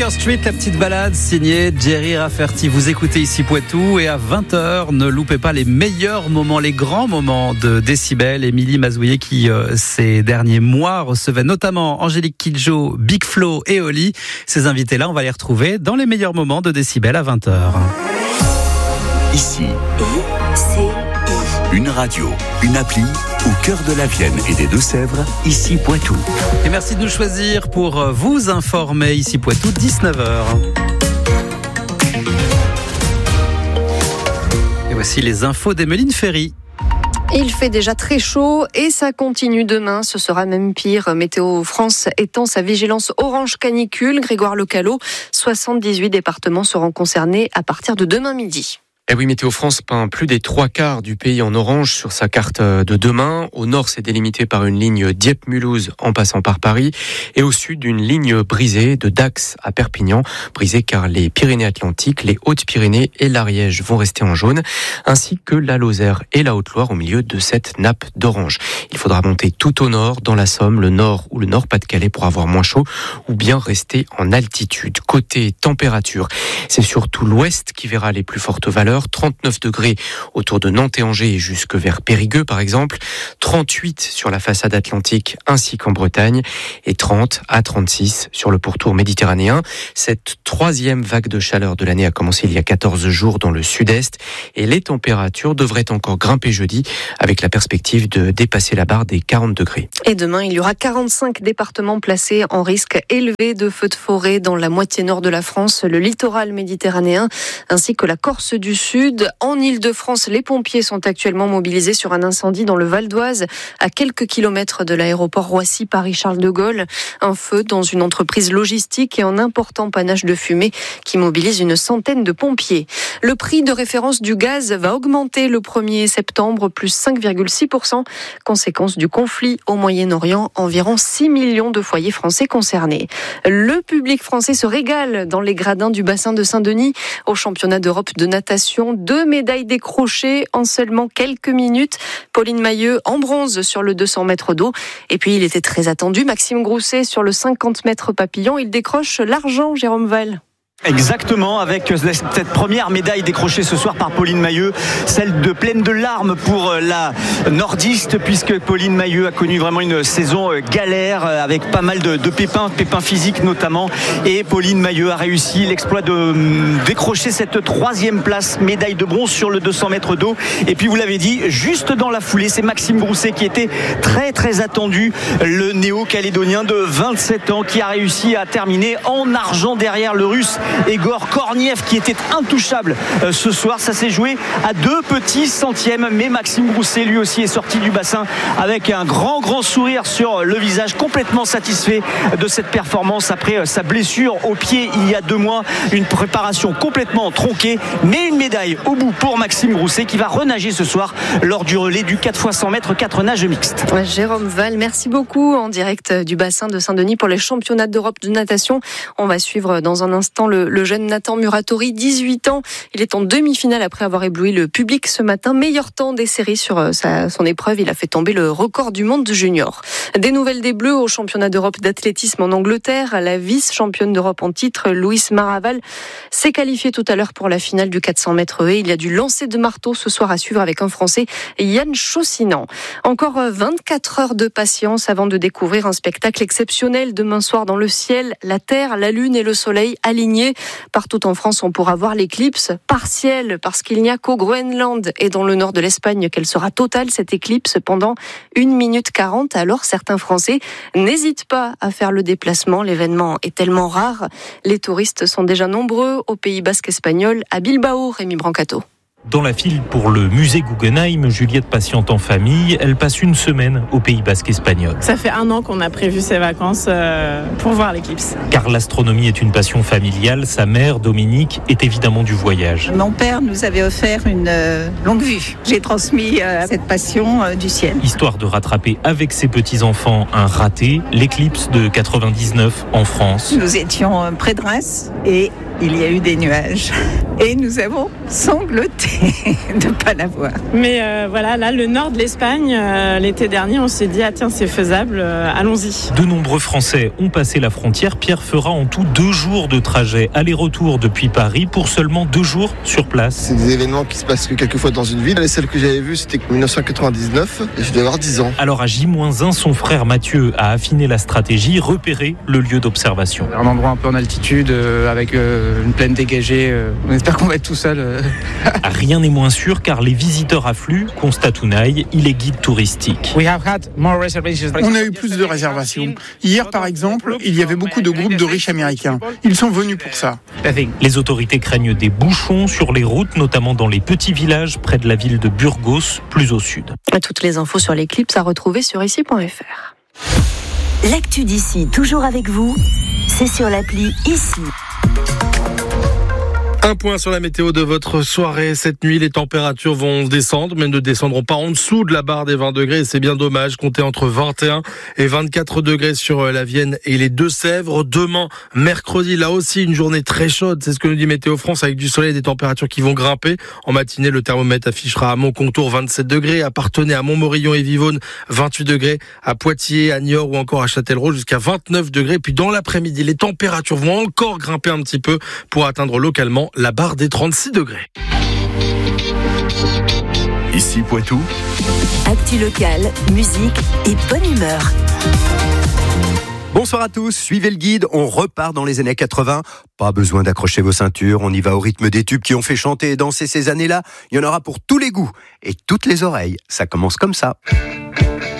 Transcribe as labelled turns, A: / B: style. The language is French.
A: Baker Street, la petite balade signée Jerry Rafferty. Vous écoutez ici Poitou et à 20h, ne loupez pas les meilleurs moments, les grands moments de Décibel. Émilie Mazouillet qui, ces derniers mois, recevait notamment Angélique Kidjo, Big Flo et Oli. Ces invités-là, on va les retrouver dans les meilleurs moments de Décibel à 20h.
B: Ici, une radio, une appli au cœur de la Vienne et des Deux-Sèvres, ici Poitou.
A: Et merci de nous choisir pour vous informer ici Poitou, 19h. Et voici les infos d'Emeline Ferry.
C: Il fait déjà très chaud et ça continue demain. Ce sera même pire. Météo France étend sa vigilance orange canicule. Grégoire Lecalot, 78 départements seront concernés à partir de demain midi.
D: Et oui, Météo France peint plus des 3/4 du pays en orange sur sa carte de demain. Au nord, c'est délimité par une ligne Dieppe-Mulhouse en passant par Paris. Et au sud, une ligne brisée de Dax à Perpignan. Brisée car les Pyrénées-Atlantiques, les Hautes-Pyrénées et l'Ariège vont rester en jaune, ainsi que la Lozère et la Haute-Loire au milieu de cette nappe d'orange. Il faudra monter tout au nord, dans la Somme, le nord ou le Nord-Pas-de-Calais pour avoir moins chaud, ou bien rester en altitude. Côté température, c'est surtout l'ouest qui verra les plus fortes valeurs. 39 degrés autour de Nantes et Angers et jusque vers Périgueux par exemple, 38 sur la façade atlantique ainsi qu'en Bretagne et 30 à 36 sur le pourtour méditerranéen. Cette troisième vague de chaleur de l'année a commencé il y a 14 jours dans le sud-est et les températures devraient encore grimper jeudi avec la perspective de dépasser la barre des 40 degrés.
C: Et demain, il y aura 45 départements placés en risque élevé de feux de forêt dans la moitié nord de la France, le littoral méditerranéen ainsi que la Corse du Sud. En Île-de-France, les pompiers sont actuellement mobilisés sur un incendie dans le Val d'Oise, à quelques kilomètres de l'aéroport Roissy-Paris-Charles de Gaulle. Un feu dans une entreprise logistique et un important panache de fumée qui mobilise une centaine de pompiers. Le prix de référence du gaz va augmenter le 1er septembre, plus 5,6%. Conséquence du conflit au Moyen-Orient, environ 6 millions de foyers français concernés. Le public français se régale dans les gradins du bassin de Saint-Denis au championnat d'Europe de natation. 2 médailles décrochées en seulement quelques minutes. Pauline Mailleux en bronze sur le 200 mètres d'eau. Et puis il était très attendu, Maxime Grousset sur le 50 mètres papillon. Il décroche l'argent, Jérôme Val.
E: Exactement, avec cette première médaille décrochée ce soir par Pauline Mailleux, celle de pleine de larmes pour la nordiste, puisque Pauline Mailleux a connu vraiment une saison galère avec pas mal de pépins physiques notamment, et Pauline Mailleux a réussi l'exploit de décrocher cette troisième place, médaille de bronze sur le 200 mètres d'eau. Et puis vous l'avez dit, juste dans la foulée, c'est Maxime Grousset qui était très très attendu, le néo-calédonien de 27 ans qui a réussi à terminer en argent derrière le russe Egor Korniev qui était intouchable ce soir. Ça s'est joué à 2 petits centièmes, mais Maxime Grousset lui aussi est sorti du bassin avec un grand sourire sur le visage, complètement satisfait de cette performance après sa blessure au pied il y a 2 mois. Une préparation complètement tronquée, mais une médaille au bout pour Maxime Grousset qui va renager ce soir lors du relais du 4x100 mètres 4 nages mixtes.
C: Jérôme Val, merci beaucoup en direct du bassin de Saint-Denis pour les championnats d'Europe de natation. On va suivre dans un instant le jeune Nathan Muratori, 18 ans. Il est en demi-finale après avoir ébloui le public ce matin. Meilleur temps des séries sur son épreuve. Il a fait tomber le record du monde junior. Des nouvelles des Bleus au championnat d'Europe d'athlétisme en Angleterre. La vice-championne d'Europe en titre, Louise Maraval, s'est qualifiée tout à l'heure pour la finale du 400 mètres haies. Il y a du lancer de marteau ce soir à suivre avec un Français, Yann Chaussinan. Encore 24 heures de patience avant de découvrir un spectacle exceptionnel demain soir dans le ciel. La Terre, la Lune et le Soleil alignés. Partout en France, on pourra voir l'éclipse partielle parce qu'il n'y a qu'au Groenland et dans le nord de l'Espagne qu'elle sera totale, cette éclipse, pendant 1 minute 40. Alors certains Français n'hésitent pas à faire le déplacement. L'événement est tellement rare. Les touristes sont déjà nombreux au Pays basque espagnol, à Bilbao. Rémi Brancato.
F: Dans la file pour le musée Guggenheim, Juliette patiente en famille. Elle passe une semaine au Pays basque espagnol.
G: Ça fait 1 an qu'on a prévu ces vacances pour voir l'éclipse.
F: Car l'astronomie est une passion familiale. Sa mère, Dominique, est évidemment du voyage.
H: Mon père nous avait offert une longue vue. J'ai transmis cette passion du ciel.
F: Histoire de rattraper avec ses petits-enfants un raté, l'éclipse de 99 en France.
H: Nous étions près de Reims et il y a eu des nuages. Et nous avons sangloté de ne pas l'avoir.
G: Mais voilà, là, le nord de l'Espagne, l'été dernier, on s'est dit, ah tiens, c'est faisable, allons-y.
F: De nombreux Français ont passé la frontière. Pierre fera en tout 2 jours de trajet aller-retour depuis Paris pour seulement 2 jours sur place.
I: C'est des événements qui se passent que quelques fois dans une ville. Celle que j'avais vue, c'était 1999 et je devais avoir 10 ans.
F: Alors à J-1, son frère Mathieu a affiné la stratégie, repéré le lieu d'observation.
J: Un endroit un peu en altitude, avec une plaine dégagée. On espère qu'on va être tout seul.
F: Rien n'est moins sûr car les visiteurs affluent, constate Unai, il est guide touristique.
K: On a eu plus de réservations. Hier, par exemple, il y avait beaucoup de groupes de riches américains. Ils sont venus pour ça.
F: Les autorités craignent des bouchons sur les routes, notamment dans les petits villages près de la ville de Burgos, plus au sud.
C: Toutes les infos sur l'éclipse à retrouver sur ici.fr.
L: L'actu d'ici, toujours avec vous, c'est sur l'appli Ici.
M: Un point sur la météo de votre soirée. Cette nuit, les températures vont descendre, mais ne descendront pas en dessous de la barre des 20 degrés. Et c'est bien dommage. Comptez entre 21 et 24 degrés sur la Vienne et les Deux-Sèvres. Demain, mercredi, là aussi, une journée très chaude. C'est ce que nous dit Météo France, avec du soleil et des températures qui vont grimper. En matinée, le thermomètre affichera à Montcontour 27 degrés, à Parthenay, à Montmorillon et Vivonne 28 degrés, à Poitiers, à Niort ou encore à Châtellerault jusqu'à 29 degrés. Puis dans l'après-midi, les températures vont encore grimper un petit peu pour atteindre localement la barre des 36 degrés.
B: Ici Poitou.
L: Actu locale, musique et bonne humeur.
N: Bonsoir à tous, suivez le guide, on repart dans les années 80. Pas besoin d'accrocher vos ceintures, on y va au rythme des tubes qui ont fait chanter et danser ces années-là. Il y en aura pour tous les goûts et toutes les oreilles. Ça commence comme ça.